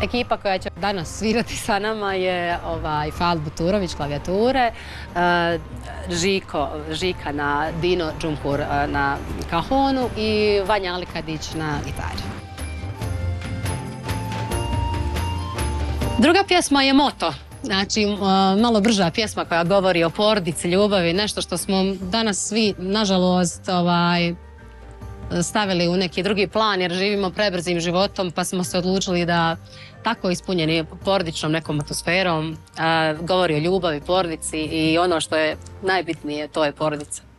Ekipa koja će danas svirati sa nama je Fal Buturović, klavijature, Žika na Dino Džumhur na kahonu i Vanja Alikadić na gitari. Druga pjesma je Moto. Znači, malo brža pjesma koja govori o porodici, ljubavi, nešto što smo danas svi, nažalost, stavili u neki drugi plan jer živimo prebrzim životom pa smo se odlučili da tako ispunjeni porodičnom nekom atmosferom govori o ljubavi, porodici i ono što je najbitnije, to je porodica.